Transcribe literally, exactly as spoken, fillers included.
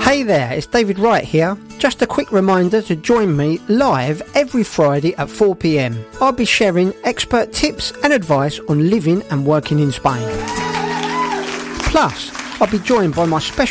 Hey there, it's David Wright here. Just a quick reminder to join me live every Friday at four p m. I'll be sharing expert tips and advice on living and working in Spain. Plus, I'll be joined by my special